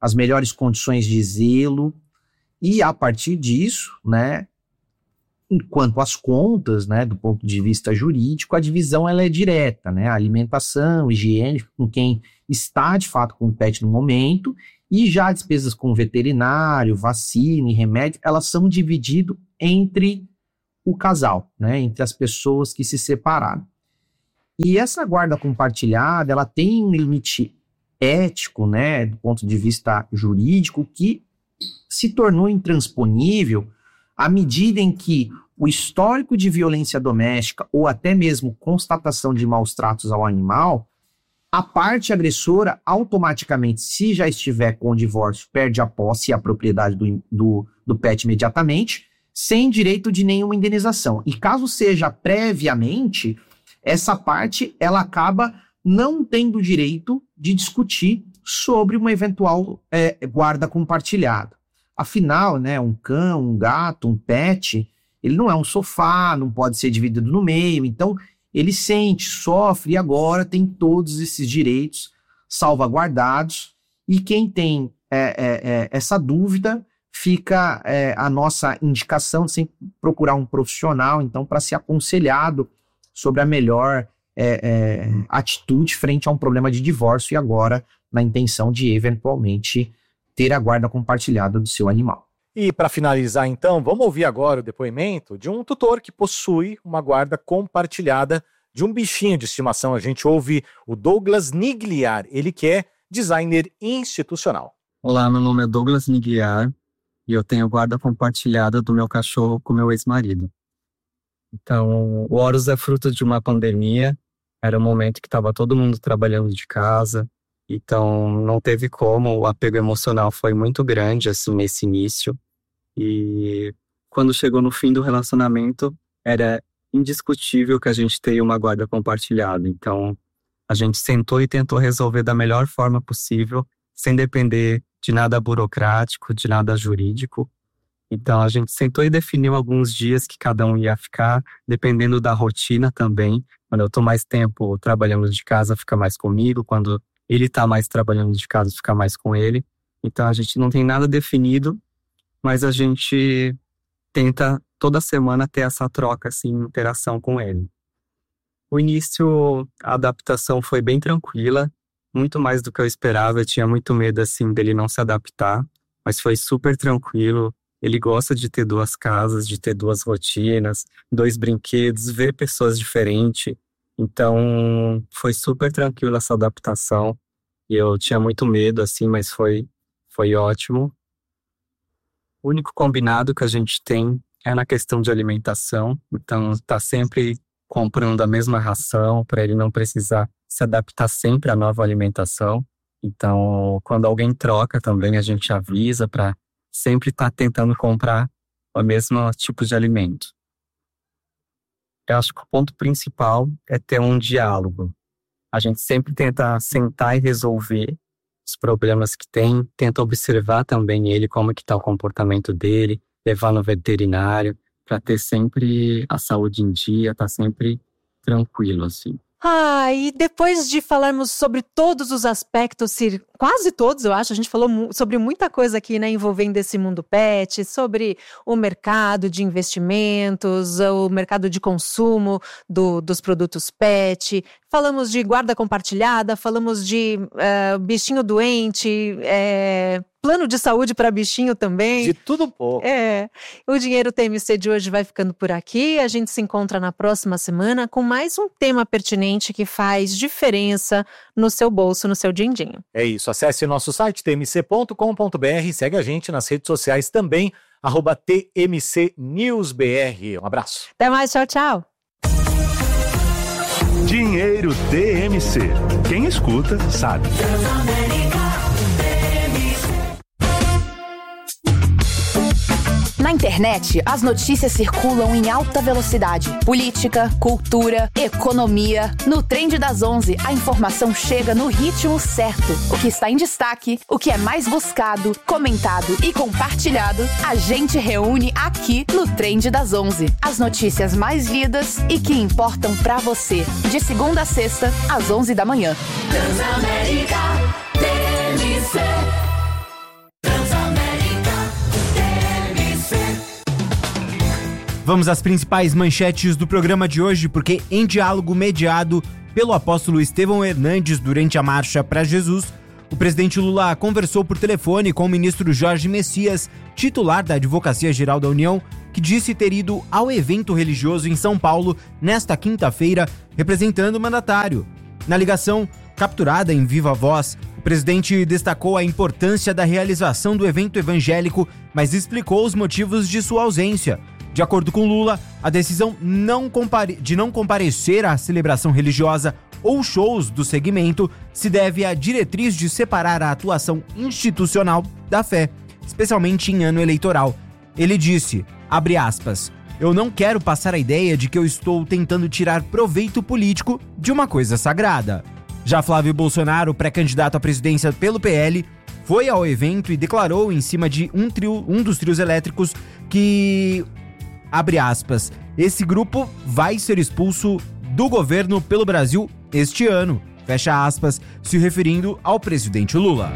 as melhores condições de zelo, e a partir disso, né, enquanto as contas, né, do ponto de vista jurídico, a divisão ela é direta, né, a alimentação, higiene, com quem está de fato com o pet no momento, e já despesas com veterinário, vacina e remédio, elas são divididas entre o casal, né, entre as pessoas que se separaram. E essa guarda compartilhada, ela tem um limite ético, né, do ponto de vista jurídico, que se tornou intransponível à medida em que o histórico de violência doméstica ou até mesmo constatação de maus tratos ao animal, a parte agressora automaticamente, se já estiver com o divórcio, perde a posse e a propriedade do, do, do pet imediatamente, sem direito de nenhuma indenização. E caso seja previamente, essa parte ela acaba não tendo direito de discutir sobre uma eventual é, guarda compartilhada. Afinal, né, um cão, um gato, um pet, ele não é um sofá, não pode ser dividido no meio, então ele sente, sofre e agora tem todos esses direitos salvaguardados, e quem tem é, é, é, essa dúvida, fica é, a nossa indicação de sempre procurar um profissional, então, para ser aconselhado sobre a melhor é, é, atitude frente a um problema de divórcio, e agora na intenção de eventualmente ter a guarda compartilhada do seu animal. E para finalizar então, vamos ouvir agora o depoimento de um tutor que possui uma guarda compartilhada de um bichinho de estimação. A gente ouve o Douglas Nigliar, ele que é designer institucional. Olá, meu nome é Douglas Nigliar e eu tenho guarda compartilhada do meu cachorro com meu ex-marido. Então, o Horus é fruto de uma pandemia, era um momento que estava todo mundo trabalhando de casa, então não teve como, o apego emocional foi muito grande assim nesse início, e quando chegou no fim do relacionamento era indiscutível que a gente tenha uma guarda compartilhada. Então a gente sentou e tentou resolver da melhor forma possível, sem depender de nada burocrático, de nada jurídico. Então a gente sentou e definiu alguns dias que cada um ia ficar, dependendo da rotina também. Quando eu estou mais tempo trabalhando de casa, fica mais comigo, quando ele está mais trabalhando de casa, fica mais com ele. Então a gente não tem nada definido, mas a gente tenta toda semana ter essa troca, assim, interação com ele. O início, a adaptação foi bem tranquila, muito mais do que eu esperava. Eu tinha muito medo, assim, dele não se adaptar, mas foi super tranquilo. Ele gosta de ter duas casas, de ter duas rotinas, dois brinquedos, ver pessoas diferentes. Então, foi super tranquilo essa adaptação. E eu tinha muito medo, assim, mas foi, foi ótimo. O único combinado que a gente tem é na questão de alimentação. Então, tá sempre comprando a mesma ração para ele não precisar se adaptar sempre à nova alimentação. Então, quando alguém troca também, a gente avisa para sempre estar tá tentando comprar o mesmo tipo de alimento. Eu acho que o ponto principal é ter um diálogo. A gente sempre tenta sentar e resolver os problemas que tem, tenta observar também ele, como que está o comportamento dele, levar no veterinário, para ter sempre a saúde em dia, estar tá sempre tranquilo, assim. Ah, e depois de falarmos sobre todos os aspectos, quase todos, eu acho, a gente falou sobre muita coisa aqui, né, envolvendo esse mundo pet, sobre o mercado de investimentos, o mercado de consumo do, dos produtos pet, falamos de guarda compartilhada, falamos de uh, bichinho doente, é, plano de saúde para bichinho também. De tudo um pouco. É. O Dinheiro T M C de hoje vai ficando por aqui. A gente se encontra na próxima semana com mais um tema pertinente que faz diferença no seu bolso, no seu din-din. É isso. Acesse nosso site t m c ponto com ponto b r e segue a gente nas redes sociais também, arroba T M C News B R. Um abraço. Até mais. Tchau, tchau. Dinheiro T M C. Quem escuta, sabe. Na internet, as notícias circulam em alta velocidade. Política, cultura, economia. No Trend das onze, a informação chega no ritmo certo. O que está em destaque, o que é mais buscado, comentado e compartilhado, a gente reúne aqui no Trend das onze. As notícias mais lidas e que importam pra você. De segunda a sexta, às onze da manhã. Transamérica T M C. Vamos às principais manchetes do programa de hoje, porque em diálogo mediado pelo apóstolo Estevão Hernandes durante a Marcha para Jesus, o presidente Lula conversou por telefone com o ministro Jorge Messias, titular da Advocacia Geral da União, que disse ter ido ao evento religioso em São Paulo nesta quinta-feira, representando o mandatário. Na ligação, capturada em viva voz, o presidente destacou a importância da realização do evento evangélico, mas explicou os motivos de sua ausência. De acordo com Lula, a decisão não compare... de não comparecer à celebração religiosa ou shows do segmento se deve à diretriz de separar a atuação institucional da fé, especialmente em ano eleitoral. Ele disse, abre aspas, eu não quero passar a ideia de que eu estou tentando tirar proveito político de uma coisa sagrada. Já Flávio Bolsonaro, pré-candidato à presidência pelo P L, foi ao evento e declarou em cima de um, trio, um dos trios elétricos que, abre aspas, esse grupo vai ser expulso do governo pelo Brasil este ano, fecha aspas, se referindo ao presidente Lula.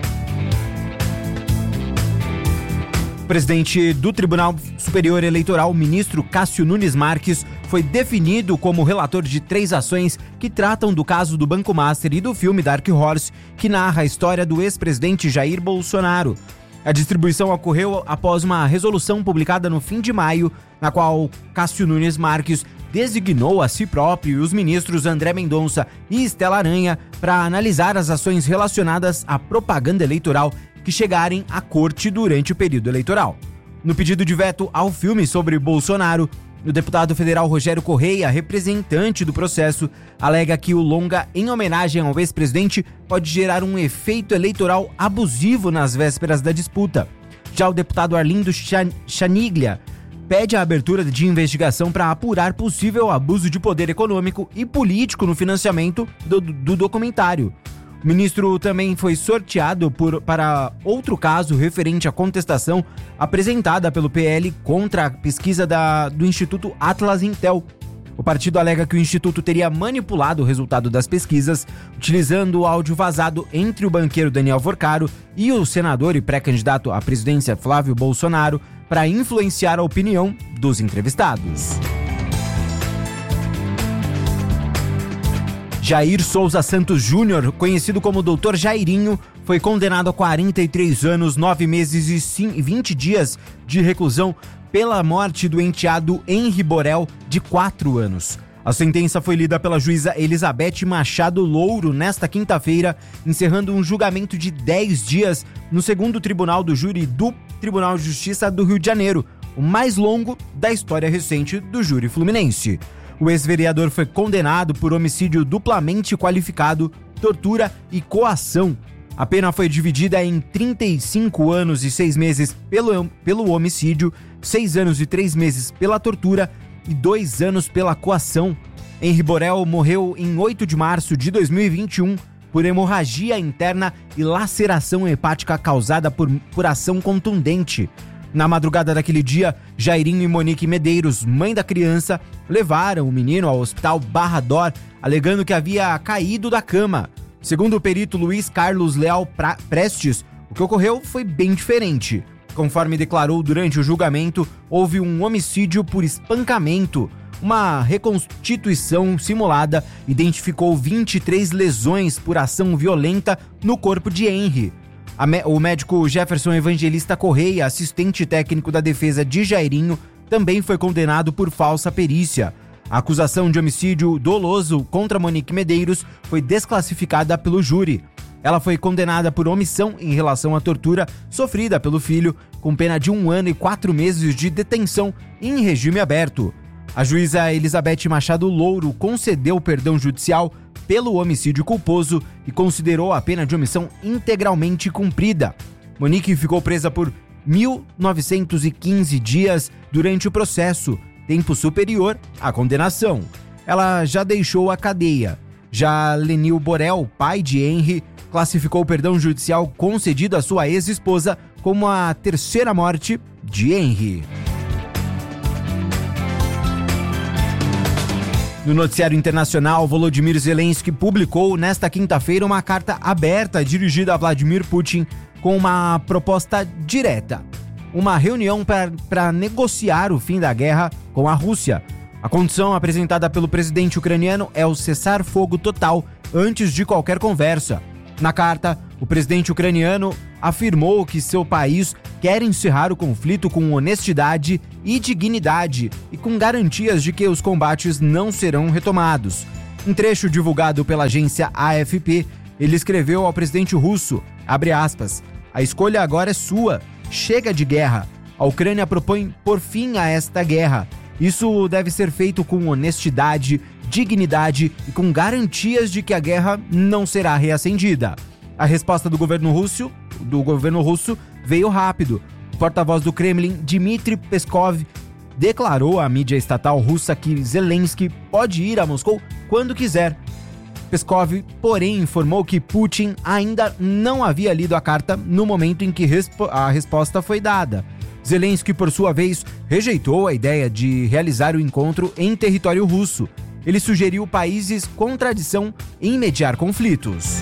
O presidente do Tribunal Superior Eleitoral, ministro Cássio Nunes Marques, foi definido como relator de três ações que tratam do caso do Banco Master e do filme Dark Horse, que narra a história do ex-presidente Jair Bolsonaro. A distribuição ocorreu após uma resolução publicada no fim de maio, na qual Cássio Nunes Marques designou a si próprio e os ministros André Mendonça e Estela Aranha para analisar as ações relacionadas à propaganda eleitoral que chegarem à corte durante o período eleitoral. No pedido de veto ao filme sobre Bolsonaro, o deputado federal Rogério Correia, representante do processo, alega que o longa em homenagem ao ex-presidente pode gerar um efeito eleitoral abusivo nas vésperas da disputa. Já o deputado Arlindo Chaniglia pede a abertura de investigação para apurar possível abuso de poder econômico e político no financiamento do, do documentário. O ministro também foi sorteado por, para outro caso referente à contestação apresentada pelo P L contra a pesquisa da, do Instituto Atlas Intel. O partido alega que o Instituto teria manipulado o resultado das pesquisas, utilizando o áudio vazado entre o banqueiro Daniel Vorcaro e o senador e pré-candidato à presidência Flávio Bolsonaro para influenciar a opinião dos entrevistados. Jair Souza Santos Júnior, conhecido como doutor Jairinho, foi condenado a quarenta e três anos, nove meses e vinte dias de reclusão pela morte do enteado Henri Borel, de quatro anos. A sentença foi lida pela juíza Elizabeth Machado Louro nesta quinta-feira, encerrando um julgamento de dez dias no segundo tribunal do júri do Tribunal de Justiça do Rio de Janeiro, o mais longo da história recente do júri fluminense. O ex-vereador foi condenado por homicídio duplamente qualificado, tortura e coação. A pena foi dividida em trinta e cinco anos e seis meses pelo, pelo homicídio, seis anos e três meses pela tortura e dois anos pela coação. Henri Borel morreu em oito de março de dois mil e vinte e um por hemorragia interna e laceração hepática causada por, por ação contundente. Na madrugada daquele dia, Jairinho e Monique Medeiros, mãe da criança, levaram o menino ao hospital Barra D'Or, alegando que havia caído da cama. Segundo o perito Luiz Carlos Leal pra- Prestes, o que ocorreu foi bem diferente. Conforme declarou durante o julgamento, houve um homicídio por espancamento. Uma reconstituição simulada identificou vinte e três lesões por ação violenta no corpo de Henri. O médico Jefferson Evangelista Correia, assistente técnico da defesa de Jairinho, também foi condenado por falsa perícia. A acusação de homicídio doloso contra Monique Medeiros foi desclassificada pelo júri. Ela foi condenada por omissão em relação à tortura sofrida pelo filho, com pena de um ano e quatro meses de detenção em regime aberto. A juíza Elizabeth Machado Louro concedeu perdão judicial pelo homicídio culposo e considerou a pena de omissão integralmente cumprida. Monique ficou presa por mil novecentos e quinze dias durante o processo, tempo superior à condenação. Ela já deixou a cadeia. Já Lenil Borel, pai de Henri, classificou o perdão judicial concedido à sua ex-esposa como a terceira morte de Henri. No noticiário internacional, Volodymyr Zelensky publicou nesta quinta-feira uma carta aberta dirigida a Vladimir Putin com uma proposta direta. uma reunião para negociar o fim da guerra com a Rússia. A condição apresentada pelo presidente ucraniano é o cessar-fogo total antes de qualquer conversa. Na carta, o presidente ucraniano afirmou que seu país quer encerrar o conflito com honestidade e dignidade e com garantias de que os combates não serão retomados. Em trecho divulgado pela agência A F P, ele escreveu ao presidente russo, abre aspas, a escolha agora é sua, chega de guerra. A Ucrânia propõe por fim a esta guerra. Isso deve ser feito com honestidade, dignidade e com garantias de que a guerra não será reacendida. A resposta do governo russo, do governo russo veio rápido. O porta-voz do Kremlin, Dmitry Peskov, declarou à mídia estatal russa que Zelensky pode ir a Moscou quando quiser. Peskov, porém, informou que Putin ainda não havia lido a carta no momento em que respo- a resposta foi dada. Zelensky, por sua vez, rejeitou a ideia de realizar o encontro em território russo. Ele sugeriu países com tradição em mediar conflitos.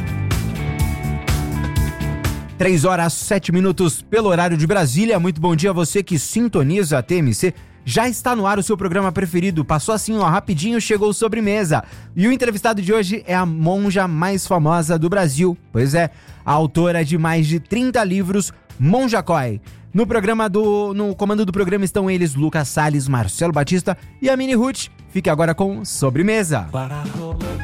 três horas, sete minutos pelo horário de Brasília. Muito bom dia a você que sintoniza a T M C. Já está no ar o seu programa preferido. Passou assim, ó, rapidinho, chegou Sobremesa. E o entrevistado de hoje é a monja mais famosa do Brasil. Pois é, a autora de mais de trinta livros, Monja Coy. No programa do, no comando do programa estão eles, Lucas Salles, Marcelo Batista e a Mini Ruth. Fique agora com Sobremesa.